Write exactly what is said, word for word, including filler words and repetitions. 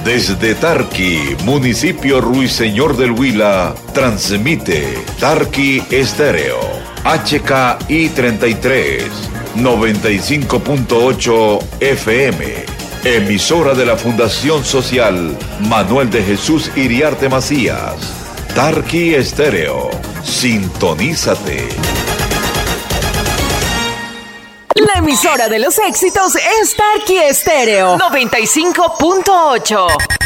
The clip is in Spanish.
Desde Tarqui, municipio Ruiseñor del Huila, transmite Tarqui Estéreo, H K I treinta y tres, noventa y cinco punto ocho F M, emisora de la Fundación Social Manuel de Jesús Iriarte Macías. Tarqui Estéreo, sintonízate. La emisora de los éxitos es Tarqui Estéreo noventa y cinco punto ocho.